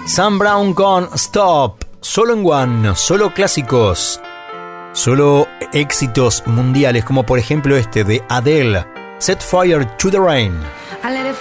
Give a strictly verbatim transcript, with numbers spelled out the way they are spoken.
Sam Brown con Stop. Solo en One, solo clásicos, solo éxitos mundiales, como por ejemplo este de Adele, Set Fire to the Rain.